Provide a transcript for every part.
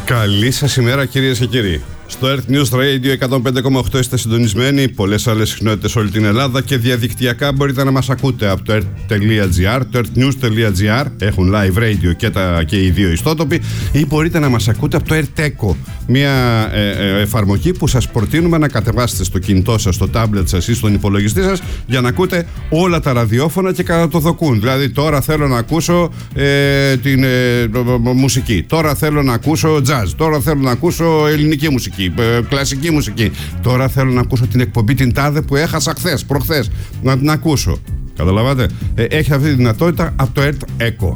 Καλή σας ημέρα, κυρίες και κύριοι. Στο Earth News Radio 105,8 είστε συντονισμένοι. Πολλές άλλες συχνότητες όλη την Ελλάδα και διαδικτυακά μπορείτε να μας ακούτε από το earth.gr, το earthnews.gr. Έχουν live radio και οι δύο ιστότοποι. Ή μπορείτε να μας ακούτε από το Earth Echo, μια εφαρμογή που σας προτείνουμε να κατεβάσετε στο κινητό σας, στο τάμπλετ σας ή στον υπολογιστή σας για να ακούτε όλα τα ραδιόφωνα και κατά το δοκούν. Δηλαδή, τώρα θέλω να ακούσω την μουσική. Τώρα θέλω να ακούσω jazz. Τώρα θέλω να ακούσω ελληνική μουσική. Κλασική μουσική. Τώρα θέλω να ακούσω την εκπομπή την τάδε που έχασα προχθές. Να την ακούσω. Καταλαβαίνετε. Έχει αυτή τη δυνατότητα από το Earth Echo.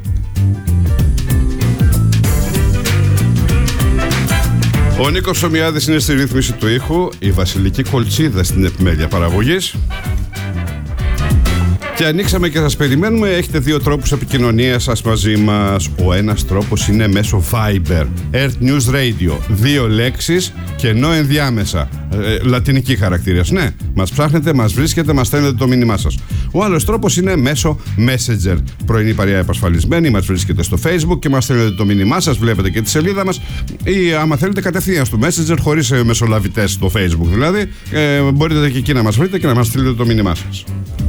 Ο Νίκος Ψωμιάδης είναι στη ρύθμιση του ήχου, η Βασιλική Κολτσίδα στην επιμέλεια παραγωγής. Και ανοίξαμε και σας περιμένουμε. Έχετε δύο τρόπους επικοινωνίας σας μαζί μας. Ο ένας τρόπος είναι μέσω Viber, Earth News Radio, 2 λέξεις και ενώ ενδιάμεσα, λατινική χαρακτήρας. Ναι, μας ψάχνετε, μας βρίσκετε, μας στέλνετε το μήνυμά σας. Ο άλλος τρόπος είναι μέσω Messenger. Πρωινή παρέα επασφαλισμένη, μας βρίσκετε στο Facebook και μας στέλνετε το μήνυμά σας, βλέπετε και τη σελίδα μας. Ή άμα θέλετε κατευθείαν στο Messenger, χωρίς μεσολαβητές στο Facebook δηλαδή, μπορείτε και εκεί να μας βρείτε και να μας στείλετε το μήνυμά σας.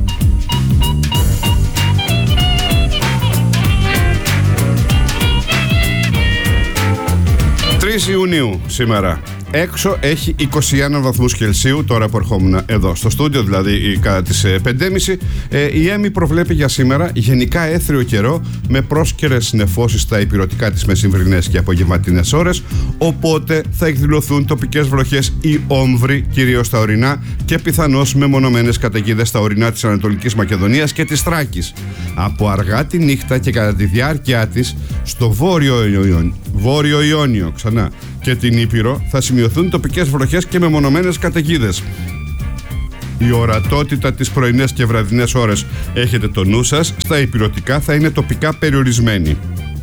3 Ιουνίου σήμερα. Έξω έχει 21 βαθμούς Κελσίου, τώρα που ερχόμουν εδώ στο στούντιο, δηλαδή κατά τις 5.30. Η ΕΜΗ προβλέπει για σήμερα γενικά έθριο καιρό με πρόσκαιρες νεφώσεις στα ηπειρωτικά της μεσημβρινές και απογευματινές ώρες, οπότε θα εκδηλωθούν τοπικές βροχές ή όμβροι, κυρίως στα ορεινά, και πιθανώς μεμονωμένες καταιγίδες στα ορεινά της Ανατολικής Μακεδονίας και της Θράκης. Από αργά τη νύχτα και κατά τη διάρκεια της, στο Βόρειο Ιόνιο ξανά και την Ήπειρο θα σημειωθούν τοπικές βροχές και μεμονωμένες καταιγίδες. Η ορατότητα τις πρωινές και βραδινές ώρες, έχετε το νου σας, στα ηπειρωτικά θα είναι τοπικά περιορισμένη.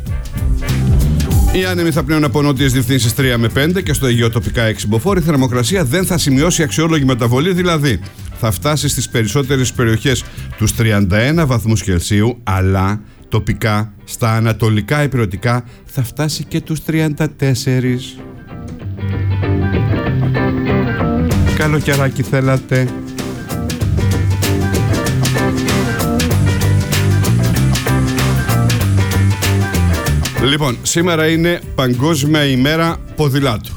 Οι άνεμοι θα πνέουν από νότιες διευθύνσεις 3 με 5 και στο Αιγαίο τοπικά 6 μποφόρ. Η θερμοκρασία δεν θα σημειώσει αξιόλογη μεταβολή, δηλαδή θα φτάσει στις περισσότερες περιοχές τους 31 βαθμούς Κελσίου, αλλά τοπικά στα ανατολικά ηπειρωτικά θα φτάσει και τους 34. Καλοκαιράκι θέλατε? Λοιπόν, σήμερα είναι Παγκόσμια ημέρα ποδηλάτου.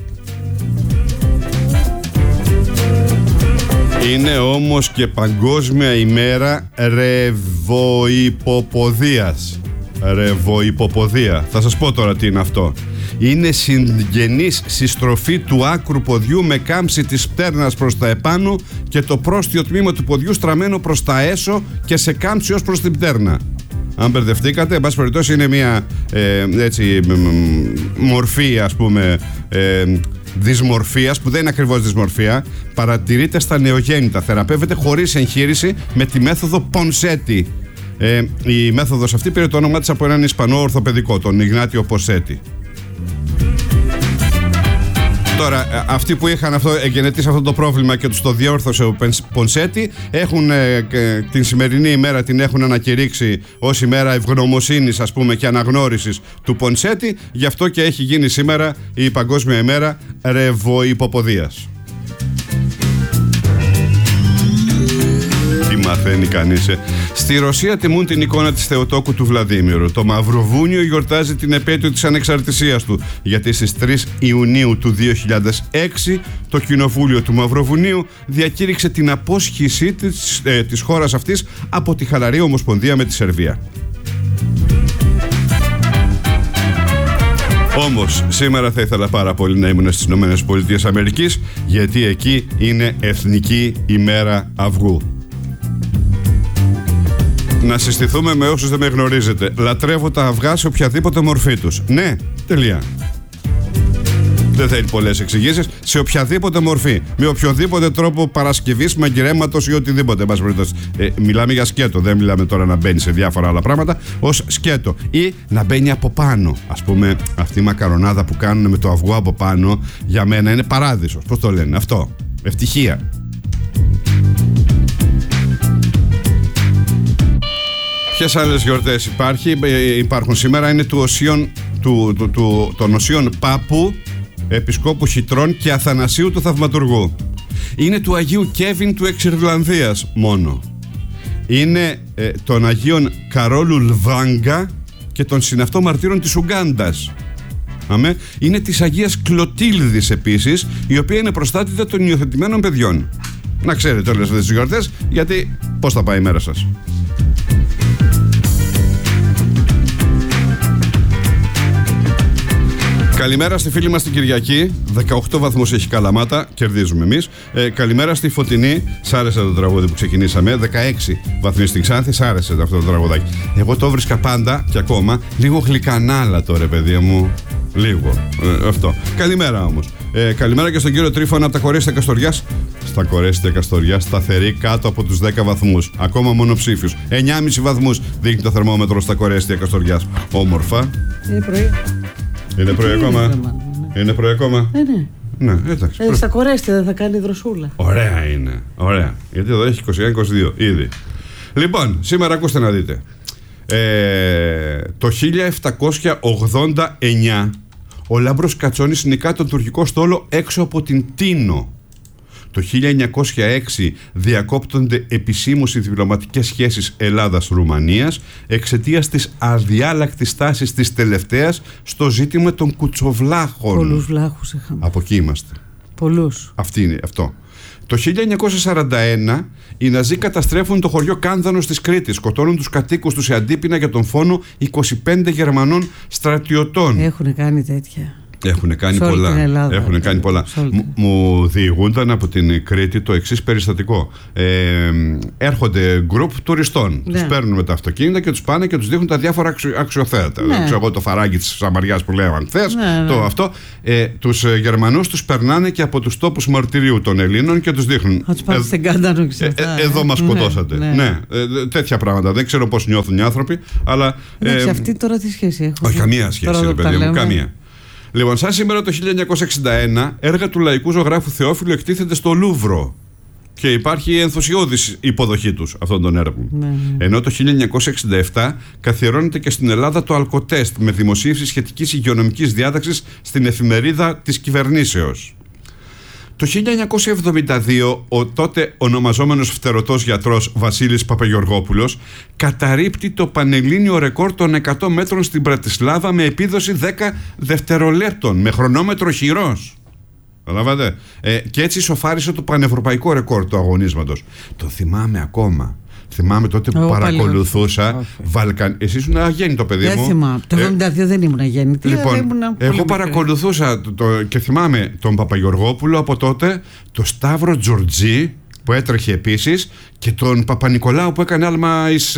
Είναι όμως και Παγκόσμια ημέρα ρεβοϊποποδίας. Ρεβοϊποποδία. Θα σας πω τώρα τι είναι αυτό. Είναι συγγενής συστροφή του άκρου ποδιού με κάμψη της πτέρνας προς τα επάνω και το πρόστιο τμήμα του ποδιού στραμμένο προς τα έσω και σε κάμψη ως προς την πτέρνα. Αν μπερδευτήκατε, εν πάση περιπτώσει είναι μια μορφή, ας πούμε, δυσμορφίας, που δεν είναι ακριβώς δυσμορφία, παρατηρείται στα νεογέννητα. Θεραπεύεται χωρίς εγχείρηση με τη μέθοδο Πονσέτη. Η μέθοδος αυτή πήρε το όνομά της από έναν Ισπανό ορθοπαιδικό, τον Ιγνάτιο Πονσέτη. Τώρα, αυτοί που είχαν εγκαινετήσει αυτό το πρόβλημα και τους το διόρθωσε ο Πονσέτη, έχουν την σημερινή ημέρα την έχουν ανακηρύξει ως ημέρα ευγνωμοσύνης, ας πούμε, και αναγνώρισης του Πονσέτη. Γι' αυτό και έχει γίνει σήμερα η Παγκόσμια ημέρα ρεβοϊποποδίας. Τι μαθαίνει κανείς, Στη Ρωσία τιμούν την εικόνα της Θεοτόκου του Βλαδίμηρου. Το Μαυροβούνιο γιορτάζει την επέτειο της ανεξαρτησίας του, γιατί στις 3 Ιουνίου του 2006 το Κοινοβούλιο του Μαυροβουνίου διακήρυξε την απόσχησή της χώρας αυτής από τη χαλαρή ομοσπονδία με τη Σερβία. Όμως σήμερα θα ήθελα πάρα πολύ να ήμουν στις ΗΠΑ, γιατί εκεί είναι Εθνική ημέρα αυγού. Να συστηθούμε με όσους δεν με γνωρίζετε. Λατρεύω τα αυγά σε οποιαδήποτε μορφή τους. Ναι, τελεία. Δεν θέλει πολλές εξηγήσεις. Σε οποιαδήποτε μορφή. Με οποιοδήποτε τρόπο παρασκευής, μαγειρέματος ή οτιδήποτε. Μιλάμε για σκέτο. Δεν μιλάμε τώρα να μπαίνει σε διάφορα άλλα πράγματα. Ως σκέτο. Ή να μπαίνει από πάνω. Ας πούμε, αυτή η μακαρονάδα που κάνουν με το αυγό από πάνω, για μένα είναι παράδεισος. Πώς το λένε αυτό? Ευτυχία. Ποιες άλλες γιορτές υπάρχουν σήμερα? Είναι του των οσίων Πάπου, Επισκόπου Χιτρών και Αθανασίου του Θαυματουργού. Είναι του Αγίου Κέβιν του Εξιρλανδίας μόνο. Είναι των Αγίων Καρόλου Λβάγκα και των συναυτών μαρτύρων της Ουγκάντας. Είναι της Αγίας Κλωτήλδης επίσης, η οποία είναι προστάτητα των υιοθετημένων παιδιών. Να ξέρετε όλες αυτές τις γιορτές, γιατί πώς θα πάει η μέρα σας. Καλημέρα στη φίλη μας την Κυριακή. 18 βαθμούς έχει Καλαμάτα, κερδίζουμε εμείς. Καλημέρα στη Φωτεινή. Σ' άρεσε το τραγούδι που ξεκινήσαμε. 16 βαθμοί στην Ξάνθη, σ' άρεσε αυτό το τραγουδάκι. Εγώ το βρίσκα πάντα και ακόμα λίγο γλυκανάλα τώρα, παιδί μου. Λίγο. Αυτό. Καλημέρα όμως. Καλημέρα και στον κύριο Τρίφωνα από τα Κορέστια Καστοριάς. Στα Κορέστια Καστοριάς, σταθερή κάτω από τους 10 βαθμούς. Ακόμα μονοψήφιους. 9,5 βαθμούς δείχνει το θερμόμετρο στα Κορέστια Καστοριάς. Όμορφα. Είναι πρωί. Είναι πρωί ακόμα. Είναι πρωί ακόμα. Ναι. Ναι, εντάξει. Στα Κορέστια δεν θα κάνει δροσούλα. Ωραία είναι. Ωραία. Γιατί εδώ έχει 21-22 ήδη. Λοιπόν, σήμερα ακούστε να δείτε. Το 1789 ο Λάμπρος Κατσόνης νικά τον τουρκικό στόλο έξω από την Τίνο. Το 1906 διακόπτονται επισήμως οι διπλωματικές σχέσεις Ελλάδας-Ρουμανίας εξαιτίας της αδιάλακτης στάσης της τελευταίας στο ζήτημα των κουτσοβλάχων. Πολλούς βλάχους είχαμε. Από εκεί είμαστε. Πολλούς. Αυτή είναι αυτό. Το 1941 οι Ναζί καταστρέφουν το χωριό Κάνδανος της Κρήτης. Σκοτώνουν τους κατοίκους τους σε αντίπεινα για τον φόνο 25 Γερμανών στρατιωτών. Έχουν κάνει τέτοια. Έχουν κάνει πολλά. Έχουν κάνει πολλά. Μου διηγούνταν από την Κρήτη το εξής περιστατικό. Έρχονται γκρουπ τουριστών. Τους παίρνουν με τα αυτοκίνητα και τους πάνε και τους δείχνουν τα διάφορα αξιοθέατα. Ξέρω εγώ το φαράγγι της Σαμαριάς που λέγανε χθες. Αυτό. Τους Γερμανούς τους περνάνε και από τους τόπους μαρτυρίου των Ελλήνων και τους δείχνουν. Θα τους πάνε στην Κάντανο και εδώ μας σκοτώσατε. Ναι. Τέτοια πράγματα. Δεν ξέρω πώς νιώθουν οι άνθρωποι. Αλλά. Αυτή τώρα τι σχέση έχουν. Όχι, καμία σχέση, ρε παιδί μου. Καμία. Λοιπόν, σαν σήμερα το 1961, έργα του λαϊκού ζωγράφου Θεόφιλου εκτίθενται στο Λούβρο και υπάρχει ενθουσιώδης υποδοχή τους αυτών των έργων. Ενώ το 1967 καθιερώνεται και στην Ελλάδα το Αλκοτέστ με δημοσίευση σχετικής υγειονομικής διάταξης στην εφημερίδα της κυβερνήσεως. Το 1972 ο τότε ονομαζόμενος φτερωτός γιατρός Βασίλης Παπαγεωργόπουλος καταρρίπτει το πανελλήνιο ρεκόρ των 100 μέτρων στην Πρατισλάβα με επίδοση 10 δευτερολέπτων με χρονόμετρο χειρός. Καταλάβατε. Και έτσι σοφάρισε το πανευρωπαϊκό ρεκόρ του αγωνίσματος. Το θυμάμαι ακόμα. Θυμάμαι τότε που παρακολουθούσα Εσύ ήσουν αγέννητο παιδί μου. Δεν θυμάμαι. Το 1972 δεν ήμουν αγέννητη. Λοιπόν, εγώ παρακολουθούσα και θυμάμαι τον Παπαγεωργόπουλο από τότε, το Σταύρο Τζορτζή που έτρεχε επίσης και τον Παπα-Νικολάου που έκανε άλμα εις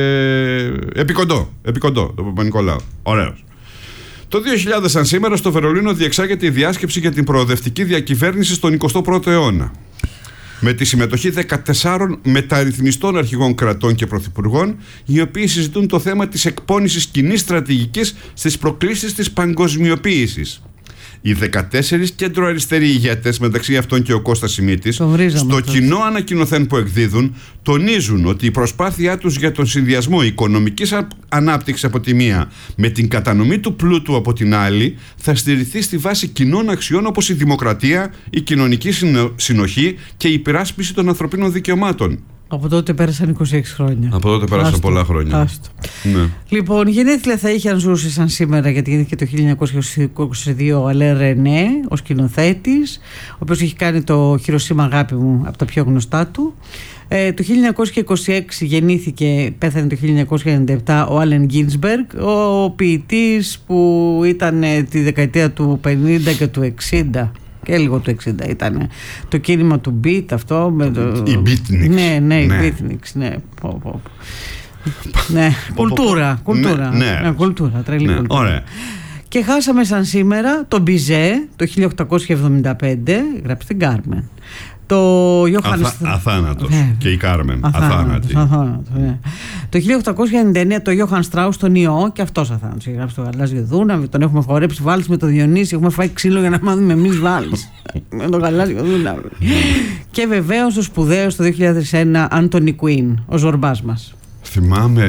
Επικοντό, τον Παπα-Νικολάου. Ωραίος. Το 2000 σαν σήμερα στο Βερολίνο διεξάγεται η διάσκεψη για την προοδευτική διακυβέρνηση στον 21ο αιώνα. Με τη συμμετοχή 14 μεταρρυθμιστών αρχηγών κρατών και πρωθυπουργών, οι οποίοι συζητούν το θέμα της εκπόνησης κοινής στρατηγικής στις προκλήσεις της παγκοσμιοποίησης. Οι 14 κέντρο-αριστεροί ηγέτες, μεταξύ αυτών και ο Κώστας Σιμίτης, στο κοινό ανακοινωθέν που εκδίδουν, τονίζουν ότι η προσπάθειά τους για τον συνδυασμό οικονομικής ανάπτυξης από τη μία με την κατανομή του πλούτου από την άλλη θα στηριχθεί στη βάση κοινών αξιών όπως η δημοκρατία, η κοινωνική συνοχή και η υπεράσπιση των ανθρωπίνων δικαιωμάτων. Από τότε πέρασαν 26 χρόνια. Από τότε πέρασαν πολλά χρόνια. Ναι. Λοιπόν, γενέθλια θα είχε αν ζούσε σαν σήμερα, γιατί γεννήθηκε το 1922 ο Αλέ Ρενέ, ο σκηνοθέτης, ο οποίος έχει κάνει το Χιροσίμα αγάπη μου από τα πιο γνωστά του. Το 1926 γεννήθηκε, πέθανε το 1997 ο Άλεν Γκίνσμπεργκ, ο ποιητής που ήταν τη δεκαετία του 50 και του 60. Και λίγο το 60 ήταν το κίνημα του Beat αυτό με το... Η Beatniks. Ναι, η Beatniks, ναι. Ναι, κουλτούρα. Κουλτούρα, τρελή κουλτούρα. Ωραία. Και χάσαμε σαν σήμερα τον Μπιζέ το 1875, γράψει την Κάρμεν. Αθάνατος. Και η Κάρμεν αθάνατη. Το 1899 το Γιώχαν Στράους τον Ιώ, και αυτός αθάνατος. Έχει γράψει το Γαλάζιο Δούναβι, τον έχουμε χορέψει βάλς με το Διονύση, έχουμε φάει ξύλο για να μάθουμε εμείς βάλς με το Γαλάζιο Δούναβι. Και βεβαίως ο σπουδαίος το 2001 Άντονι Κουίν, ο Ζορμπάς μας. Θυμάμαι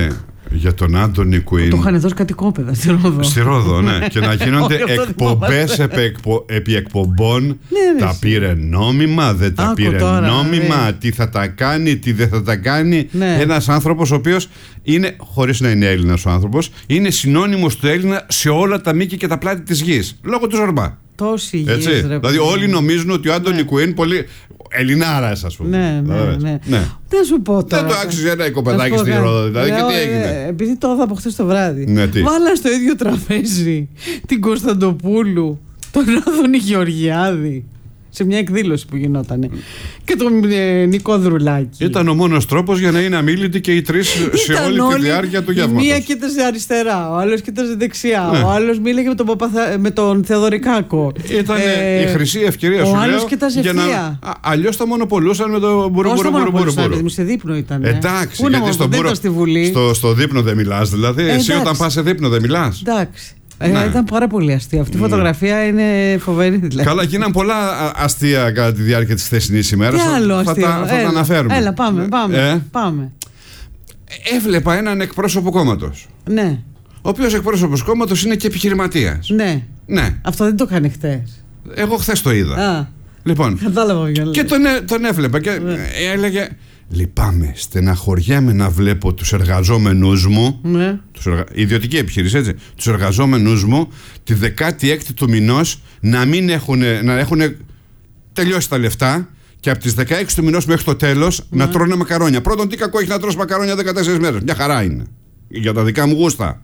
Για τον Άντονι Κουίν. Το είχαν δώσει κάτι κόπεδα στη Ρόδο. Στη Ρόδο, ναι. Και να γίνονται εκπομπές επί εκπομπών. Τα πήρε νόμιμα, δεν τα πήρε νόμιμα, τι θα τα κάνει, τι δεν θα τα κάνει. Ένας άνθρωπος ο οποίος είναι, χωρίς να είναι Έλληνας ο άνθρωπος, είναι συνώνυμος του Έλληνα σε όλα τα μήκη και τα πλάτη της γης. Λόγω του Ζορμπά. Τόση γης, ρε, δηλαδή όλοι νομίζουν ότι ο Άντονι Κουίν πολύ Ελληνάρας, ας πούμε. Ναι. Δεν σου πω τώρα. Δεν το άξιζε ένα οικοπεδάκι στη Ρόδο, δηλαδή. Και τι έγινε. Επειδή το είδα από χθες το βράδυ. Βάλα στο ίδιο τραπέζι την Κωνσταντοπούλου, τον Άδωνη Γεωργιάδη, σε μια εκδήλωση που γινότανε, και τον Νικό Δρουλάκη. Ήταν ο μόνος τρόπος για να είναι αμίλητοι και οι τρεις σε όλη τη διάρκεια του γεύματος. Μία κοίταζε αριστερά, ο άλλος κοίταζε δεξιά, ο άλλος μίλαγε με τον Θεοδωρικάκο. Ήταν η χρυσή ευκαιρία, σου λέω. Ο άλλος κοίταζε ευθεία. Αλλιώς τα μονοπολούσαν με το μπουρουμπουρουμπουρουμπουρου. Σε δείπνο ήταν. Εντάξει, γιατί στο δείπνο δεν μιλάς, δηλαδή. Εσύ όταν πας σε δείπνο δεν μιλάς. Εντάξει. Ήταν πάρα πολύ αστείο. Αυτή η φωτογραφία είναι φοβερή. Δηλαδή. Καλά, γίναν πολλά αστεία κατά τη διάρκεια της χθεσινής ημέρας. Τι άλλο αστείο. Θα τα αναφέρουμε. Έλα, πάμε. Έβλεπα έναν εκπρόσωπο κόμματος. Ναι. Ο οποίος εκπρόσωπος κόμματος είναι και επιχειρηματίας. Ναι. Αυτό δεν το έκανε χθες. Εγώ χθες το είδα. Λοιπόν, κατάλαβα. Και τον έβλεπα και έλεγε: λυπάμαι, στεναχωριέμαι να βλέπω τους εργαζόμενους μου, ιδιωτική επιχείρηση, έτσι, τους εργαζόμενους μου τη 16η του μηνός να έχουν τελειώσει τα λεφτά και από τις 16 του μηνός μέχρι το τέλος να τρώνε μακαρόνια. Πρώτον, τι κακό έχει να τρως μακαρόνια 14 μέρες? Μια χαρά είναι. Για τα δικά μου γούστα.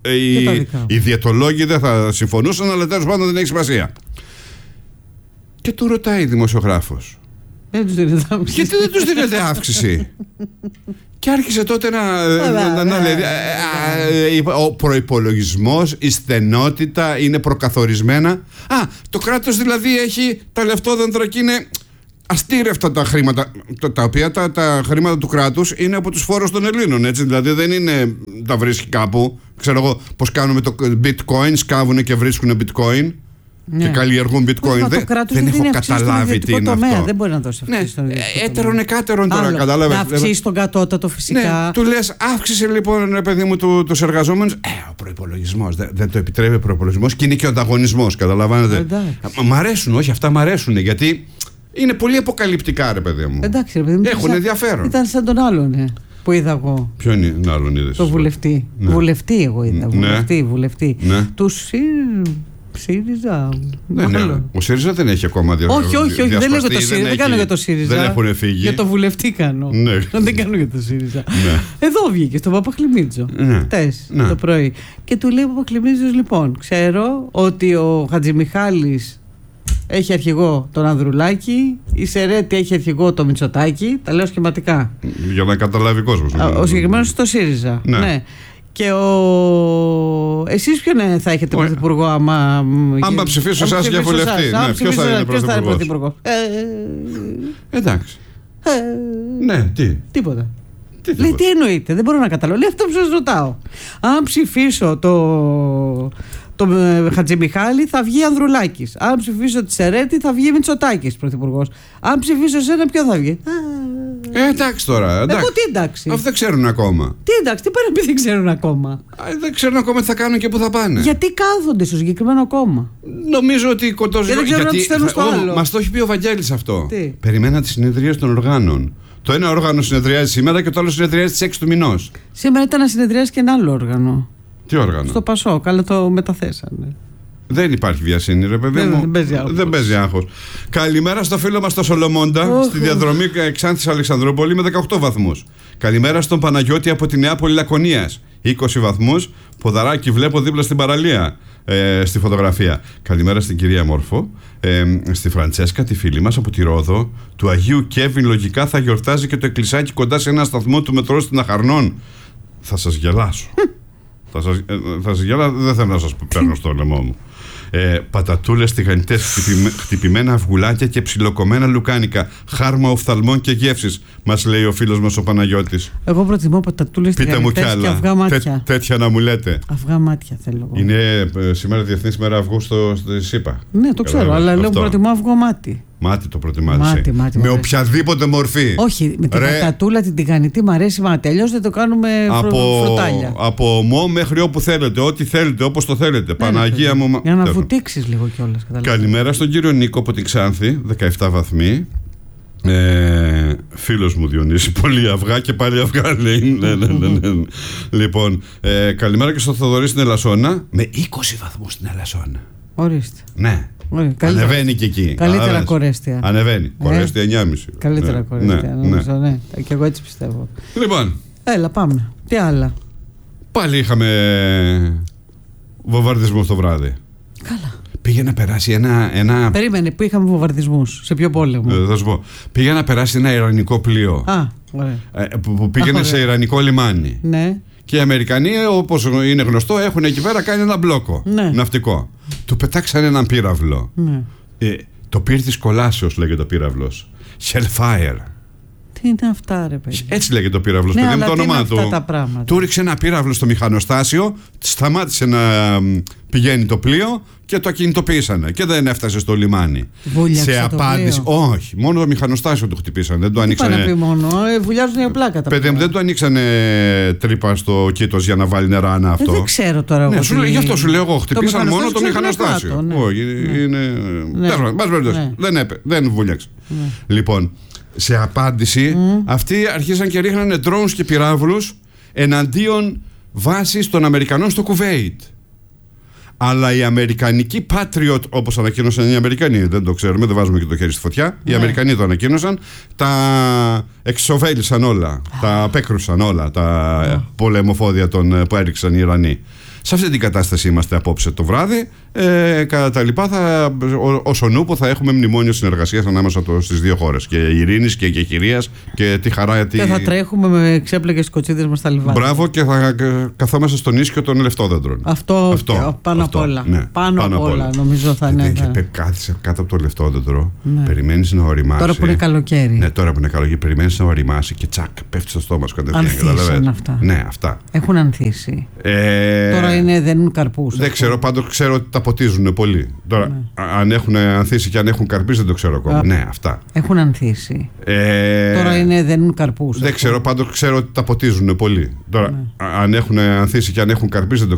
Οι διαιτολόγοι δεν θα συμφωνούσαν, αλλά τέλος πάντων δεν έχει σημασία. Και του ρωτάει η δημοσιογράφος: γιατί δεν τους δίνετε αύξηση? Και άρχισε τότε να λέει: ο προϋπολογισμός, η στενότητα είναι προκαθορισμένα. Το κράτος δηλαδή έχει τα λεφτόδεντρα και είναι αστήρευτα τα χρήματα, τα οποία τα χρήματα του κράτους είναι από τους φόρους των Ελλήνων, έτσι, δηλαδή δεν είναι τα βρίσκει κάπου. Ξέρω εγώ πως κάνουμε το bitcoin, σκάβουνε και βρίσκουν bitcoin. Και καλλιεργούν bitcoin. Δεν έχω καταλάβει τι είναι αυτό. Δεν μπορεί να δώσει αυτή στον έτερον εκάτερον τώρα, κατάλαβε. Να αυξήσει τον κατώτατο φυσικά. Ναι, του λες αύξησε λοιπόν, παιδί μου, τους εργαζόμενους. Ο προϋπολογισμός. Δεν το επιτρέπει ο προϋπολογισμός και είναι και ο ανταγωνισμός. Καταλαβαίνετε. Μ' αρέσουν, όχι, αυτά μ' αρέσουν γιατί είναι πολύ αποκαλυπτικά, ρε παιδί μου. Εντάξει, ρε παιδί μου. Έχουν ενδιαφέρον. Ήταν σαν τον άλλον, που είδα εγώ. Ποιον άλλον είδες? Το βουλευτή. Βουλευτή, εγώ είδα. Βουλευτή. Του ΣΥΡΙΖΑ. Ναι. Ο ΣΥΡΙΖΑ δεν έχει ακόμα διασπαστεί. Όχι, δεν λέω για το ΣΥΡΙΖΑ. Δεν κάνω για το ΣΥΡΙΖΑ. Δεν έχουν φύγει. Για το βουλευτή κάνω. Δεν κάνω για το ΣΥΡΙΖΑ. Εδώ βγήκε, στον Παπαχλημίτζο. Χτες το πρωί. Και του λέει ο Παπαχλημίτζος: λοιπόν, ξέρω ότι ο Χατζημιχάλης έχει αρχηγό τον Ανδρουλάκη, η Σερέτη έχει αρχηγό το Μητσοτάκη. Τα λέω σχηματικά. Για να καταλάβει ο κόσμος. Ο συγκεκριμένος στο ΣΥΡΙΖΑ. Ναι. Και εσείς ποιον θα έχετε πρωθυπουργό άμα ψηφίσω εσάς για βουλευτή? Ποιος θα είναι πρωθυπουργός? Εντάξει. Ναι, τι? Τίποτα. Λέει, τι εννοείται, δεν μπορώ να καταλάβω. Λέει, αυτό που σας ρωτάω. Αν ψηφίσω το Χατζημιχάλη θα βγει Ανδρουλάκης. Αν ψηφίσω τη Σερέτη θα βγει Μητσοτάκης πρωθυπουργός. Αν ψηφίσω εσένα ποιο θα βγει? Εντάξει τώρα. Εγώ τι εντάξει? Αυτό δεν ξέρουν ακόμα. Τι εντάξει, τι πέρα δεν ξέρουν ακόμα? Δεν ξέρουν ακόμα τι θα κάνουν και πού θα πάνε. Γιατί κάθονται στο συγκεκριμένο κόμμα? Νομίζω ότι κοτόζουν. Δεν ξέρουν να τους στέλνουν στο άλλο. Μας το έχει πει ο Βαγγέλης αυτό. Τι? Περιμένα τις συνεδρίες των οργάνων. Το ένα όργανο συνεδριάζει σήμερα και το άλλο συνεδριάζει στις 6 του μηνός. Σήμερα ήταν να συνεδριάζει και ένα άλλο όργανο. Τι όργανο? Στο Πασόκ, αλλά το μεταθέσανε. Δεν υπάρχει βιασύνη, ρε παιδί μου. Δεν παίζει άγχος. Καλημέρα στο φίλο μας τον Σολομώντα, στη διαδρομή Ξάνθης Αλεξανδρούπολη με 18 βαθμούς. Καλημέρα στον Παναγιώτη από τη Νεάπολη Λακωνίας, 20 βαθμούς. Ποδαράκι βλέπω δίπλα στην παραλία, στη φωτογραφία. Καλημέρα στην κυρία Μόρφο, στη Φραντσέσκα, τη φίλη μας από τη Ρόδο. Του Αγίου Κέβιν λογικά θα γιορτάζει και το εκκλησάκι κοντά σε ένα σταθμό του μετρό στην Αχαρνών. Θα σας γελάσω. Θα σας γελάσω, δεν θέλω να σας παίρνω στο λαιμό μου. Πατατούλες, τηγανιτές, χτυπημένα αυγουλάκια και ψιλοκομμένα λουκάνικα. Χάρμα οφθαλμών και γεύσης, μας λέει ο φίλος μας ο Παναγιώτης. Εγώ προτιμώ πατατούλες, τηγανιτές και αυγά μάτια. Τέτοια να μου λέτε. Αυγά μάτια θέλω εγώ. Είναι σήμερα Διεθνής Μέρα Αυγού στη ΣΥΠΑ. Ναι, το ξέρω, αλλά λέω προτιμώ αυγό μάτι. Μάτι το προτιμάς. Με οποιαδήποτε μορφή. Όχι, με την πατατούλα την τηγανιτή μου αρέσει μάτι. Αλλιώς δεν το κάνουμε φρουτάλια. Από ομό μέχρι όπου θέλετε, ό,τι θέλετε, όπως το θέλετε. Παναγία μου. Για να βουτήξεις λίγο κιόλας. Καλημέρα στον κύριο Νίκο από την Ξάνθη, 17 βαθμοί. Φίλος μου Διονύση, πολύ αυγά και πάλι αυγά λέει. Ναι. Λοιπόν, καλημέρα και στο Θοδωρή στην Ελασσόνα, με 20 βαθμούς στην Ελασσόνα. Ορίστε. Ναι. Ανεβαίνει και εκεί. Καλύτερα Κορέστια. Ανεβαίνει. Κορέστια 9,5. Καλύτερα Κορέστια. Νομίζω, ναι. Και εγώ έτσι πιστεύω. Λοιπόν. Έλα, πάμε. Τι άλλα. Πάλι είχαμε βομβαρδισμό το βράδυ. Καλά. Πήγε να περάσει ένα. Περίμενε, που είχαμε βομβαρδισμούς. Σε ποιο πόλεμο? Θα σου πω. Πήγε να περάσει ένα ιρανικό πλοίο. Ωραία. Που πήγαινε σε ιρανικό λιμάνι. Ναι. Και οι Αμερικανοί, όπως είναι γνωστό, έχουν εκεί πέρα κάνει ένα μπλόκο ναυτικό. Του πετάξανε έναν πύραυλο. Ναι. Το πύρ της κολάσεως λέγεται ο πύραυλος. Hellfire. Τι είναι αυτά, ρε παιδί? Έτσι λέγεται το πύραυλος. Ναι, παιδί αλλά το όνομά του. Αυτά τα πράγματα. Του ρίξε ένα πύραυλο στο μηχανοστάσιο, σταμάτησε να πηγαίνει το πλοίο και το ακινητοποίησανε. Και δεν έφτασε στο λιμάνι. Βούλιαξε σε απάντηση. Όχι, μόνο το μηχανοστάσιο του χτυπήσανε. Δεν το ανοίξανε. Τι να πει μόνο, βουλιάζουν οι πλάκα τα παιδιά. Δεν το ανοίξανε τρύπα στο κήτος για να βάλει νερά αυτό. Δεν ξέρω τώρα εγώ. Ναι, γι' αυτό σου λέω εγώ. Χτυπήσαν μόνο το μηχανοστάσιο. Όχι, είναι. Δεν βούλιαξε. Λοιπόν. Σε απάντηση, αυτοί αρχίσαν και ρίχνανε drones και πυράβλους εναντίον βάσης των Αμερικανών στο Κουβέιτ. Αλλά οι Αμερικανικοί Patriot, όπως ανακοίνωσαν οι Αμερικανοί, δεν το ξέρουμε, δεν βάζουμε και το χέρι στη φωτιά. Οι Αμερικανοί το ανακοίνωσαν, τα εξοβέλησαν όλα, τα απέκρουσαν όλα τα πολεμοφόδια που έριξαν οι Ιρανοί. Σε αυτή την κατάσταση είμαστε απόψε το βράδυ. Κατά τα λοιπά, ως ο νούπο θα έχουμε μνημόνιο συνεργασίας ανάμεσα στις δύο χώρες. Και ειρήνης και χειρίας και τη χαρά. Και θα τρέχουμε με ξέπλεκες κοτσίδες μας στα λιβάδια. Μπράβο, και θα καθόμαστε στον ίσιο των λεφτόδεντρων. Αυτό πάνω απ' όλα. Ναι, πάνω απ' όλα, νομίζω θα είναι. Και κάθισε κάτω από το λεφτόδεντρο, περιμένεις να οριμάσει. Τώρα που είναι καλοκαίρι. Ναι, τώρα που είναι καλοκαίρι, περιμένεις να οριμάσει και τσακ, πέφτει στο στόμα σου κατευθείαν. Ανθίσαν αυτά. Ναι, αυτά. Έχουν ανθίσει. Τώρα δένουν καρπούς. Δεν ξέρω, πάντως ξέρω ότι τα ποτίζουν πολύ. Τώρα, αν έχουν ανθίσει και αν έχουν καρπίσει, δεν το ξέρω ακόμα. Ναι, αυτά. Έχουν ανθίσει. Τώρα δένουν καρπούς. Δεν ξέρω, πάντως ξέρω ότι τα ποτίζουν πολύ. Τώρα, αν έχουν ανθίσει και αν έχουν καρπίσει, δεν το